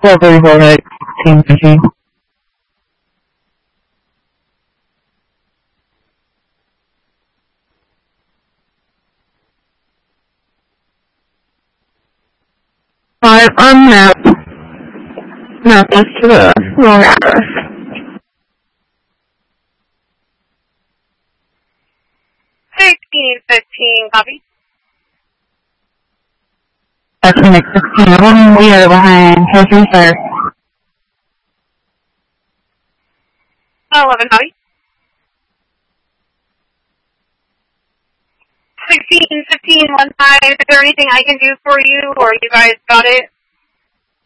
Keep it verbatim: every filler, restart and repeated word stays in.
twelve thirty-four, right? Team fifteen. Five on map. Map us to the wrong address. sixteen fifteen, copy. That's Phoenix sixteen. eleven, we are behind Treasury Fair. eleven, copy. sixteen fifteen, one five, is there anything I can do for you, or you guys got it?